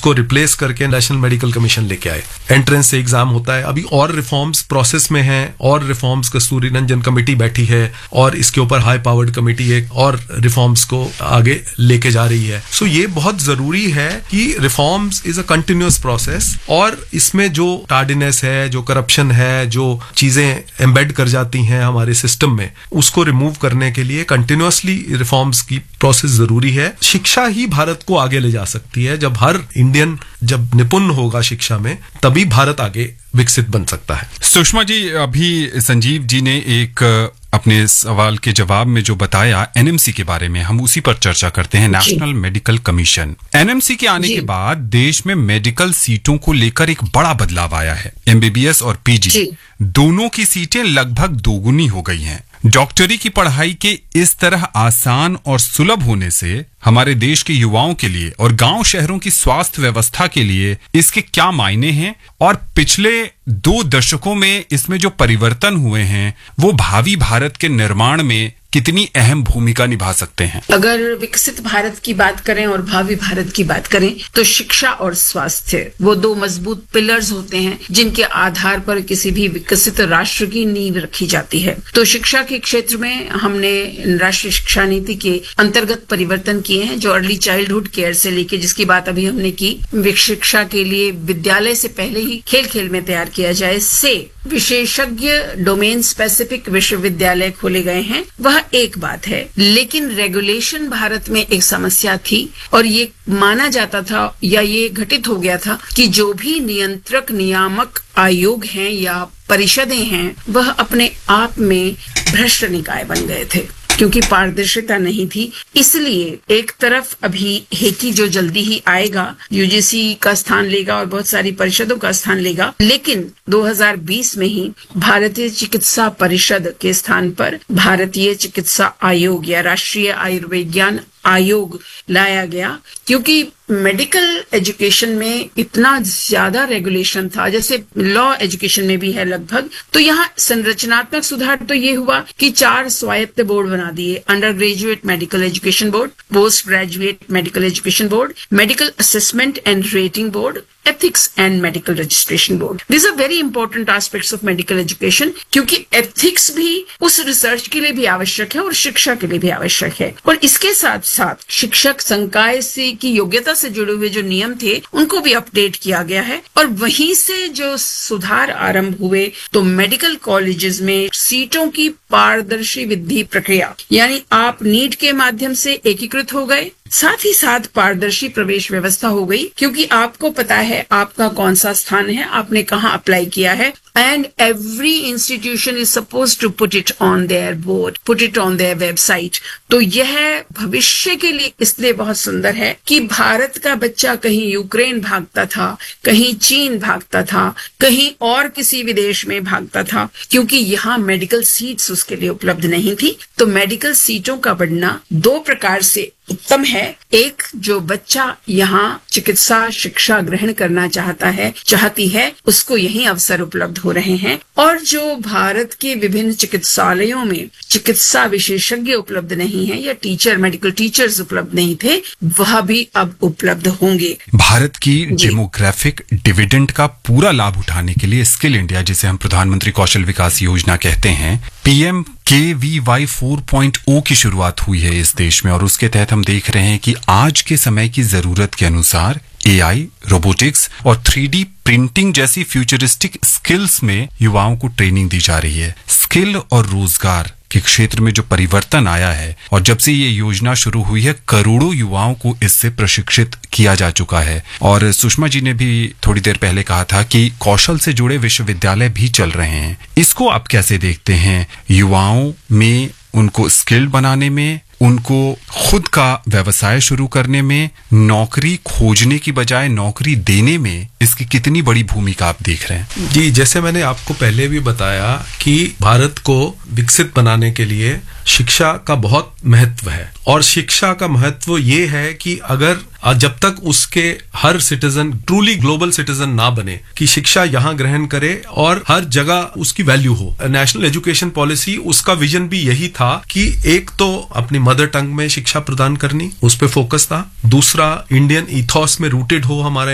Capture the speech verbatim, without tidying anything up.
उसको रिप्लेस करके national medical commission लेके आए। एंट्रेंस एग्जाम होता है। अभी और रिफॉर्म्स प्रोसेस में हैं, और रिफॉर्म्स कस्तूरी रंजन कमेटी बैठी है और इसके ऊपर हाई पावर्ड कमेटी एक और रिफॉर्म्स को आगे लेके जा रही है। सो so ये बहुत जरूरी है कि reforms is a continuous process, और इसमें जो टार्डीनेस है, जो करप्शन है, जो चीजें एम्बेड कर जाती हैं हमारे सिस्टम में, उसको रिमूव करने के लिए कंटिन्यूअसली रिफॉर्म्स की प्रोसेस जरूरी है। शिक्षा ही भारत को आगे ले जा सकती है। जब हर इंडियन जब निपुण होगा शिक्षा में, तभी भारत आगे विकसित बन सकता है। सुषमा जी, अभी संजीव जी ने एक अपने सवाल के जवाब में जो बताया एनएमसी के बारे में, हम उसी पर चर्चा करते हैं। नेशनल मेडिकल कमीशन, एनएमसी के आने के बाद देश में मेडिकल सीटों को लेकर एक बड़ा बदलाव आया है। एमबीबीएस और पीजी दोनों की सीटें लगभग दोगुनी हो गई हैं। डॉक्टरी की पढ़ाई के इस तरह आसान और सुलभ होने से हमारे देश के युवाओं के लिए और गांव शहरों की स्वास्थ्य व्यवस्था के लिए इसके क्या मायने हैं, और पिछले दो दशकों में इसमें जो परिवर्तन हुए हैं वो भावी भारत के निर्माण में कितनी अहम भूमिका निभा सकते हैं? अगर विकसित भारत की बात करें और भावी भारत की बात करें तो शिक्षा और स्वास्थ्य वो दो मजबूत पिलर्स होते हैं जिनके आधार पर किसी भी विकसित राष्ट्र की नींव रखी जाती है। तो शिक्षा के क्षेत्र में हमने राष्ट्रीय शिक्षा नीति के अंतर्गत परिवर्तन किए हैं, जो अर्ली चाइल्डहुड केयर से लेके, जिसकी बात अभी हमने की, शिक्षा के लिए विद्यालय से पहले ही खेल खेल में तैयार किया जाए, से विशेषज्ञ डोमेन स्पेसिफिक विश्वविद्यालय खोले गए हैं, वह एक बात है। लेकिन रेगुलेशन भारत में एक समस्या थी, और ये माना जाता था या ये घटित हो गया था कि जो भी नियंत्रक नियामक आयोग हैं या परिषदें हैं वह अपने आप में भ्रष्ट निकाय बन गए थे, क्योंकि पारदर्शिता नहीं थी। इसलिए एक तरफ अभी हेकी जो जल्दी ही आएगा यूजीसी का स्थान लेगा और बहुत सारी परिषदों का स्थान लेगा, लेकिन दो हज़ार बीस में ही भारतीय चिकित्सा परिषद के स्थान पर भारतीय चिकित्सा आयोग या राष्ट्रीय आयुर्विज्ञान आयोग लाया गया, क्योंकि मेडिकल एजुकेशन में इतना ज्यादा रेगुलेशन था, जैसे लॉ एजुकेशन में भी है लगभग। तो यहाँ संरचनात्मक सुधार तो ये हुआ कि चार स्वायत्त बोर्ड बना दिए, under graduate medical education board, post graduate medical education board, medical assessment and rating board, ethics and medical registration board. These are very important aspects of medical education, क्योंकि ethics भी उस रिसर्च के लिए भी आवश्यक है और शिक्षा के लिए भी आवश्यक है। और इसके साथ साथ शिक्षक संकाय से की योग्यता से जुड़े हुए जो नियम थे उनको भी अपडेट किया गया है, और वहीं से जो सुधार आरंभ हुए तो मेडिकल कॉलेजेस में सीटों की पारदर्शी विधि प्रक्रिया, यानी आप नीट के माध्यम से एकीकृत हो गए, साथ ही साथ पारदर्शी प्रवेश व्यवस्था हो गई, क्योंकि आपको पता है आपका कौन सा स्थान है, आपने कहाँ अप्लाई किया है, and every institution is suppose to put it on their board, put it on their website. तो यह भविष्य के लिए इसलिए बहुत सुंदर है कि भारत का बच्चा कहीं यूक्रेन भागता था, कहीं चीन भागता था, कहीं और किसी विदेश में भागता था, क्योंकि यहाँ मेडिकल सीट्स उसके लिए उपलब्ध नहीं थी। तो मेडिकल सीटों का बढ़ना दो प्रकार से उत्तम है। एक, जो बच्चा यहाँ चिकित्सा शिक्षा ग्रहण करना चाहता है चाहती है उसको यही अवसर उपलब्ध हो रहे हैं, और जो भारत के विभिन्न चिकित्सालयों में चिकित्सा विशेषज्ञ उपलब्ध नहीं है या टीचर मेडिकल टीचर्स उपलब्ध नहीं थे, वह भी अब उपलब्ध होंगे। भारत की डेमोग्राफिक डिविडेंड का पूरा लाभ उठाने के लिए स्किल इंडिया, जिसे हम प्रधानमंत्री कौशल विकास योजना कहते हैं, पीएम के वी वाई फोर पॉइंट ओ की शुरुआत हुई है इस देश में, और उसके तहत हम देख रहे हैं कि आज के समय की जरूरत के अनुसार एआई, रोबोटिक्स और थ्री डी प्रिंटिंग जैसी फ्यूचरिस्टिक स्किल्स में युवाओं को ट्रेनिंग दी जा रही है। स्किल और रोजगार के क्षेत्र में जो परिवर्तन आया है, और जब से ये योजना शुरू हुई है करोड़ों युवाओं को इससे प्रशिक्षित किया जा चुका है। और सुषमा जी ने भी थोड़ी देर पहले कहा था कि कौशल से जुड़े विश्वविद्यालय भी चल रहे हैं। इसको आप कैसे देखते हैं? युवाओं में उनको स्किल्ड बनाने में, उनको खुद का व्यवसाय शुरू करने में, नौकरी खोजने की बजाय नौकरी देने में इसकी कितनी बड़ी भूमिका आप देख रहे हैं? जी, जैसे मैंने आपको पहले भी बताया कि भारत को विकसित बनाने के लिए शिक्षा का बहुत महत्व है, और शिक्षा का महत्व ये है कि अगर जब तक उसके हर सिटीजन ट्रूली ग्लोबल सिटीजन ना बने, कि शिक्षा यहाँ ग्रहण करे और हर जगह उसकी वैल्यू हो। नेशनल एजुकेशन पॉलिसी, उसका विजन भी यही था कि एक तो अपनी मदर टंग में शिक्षा प्रदान करनी, उस पे फोकस था। दूसरा, इंडियन इथॉस में रूटेड हो हमारा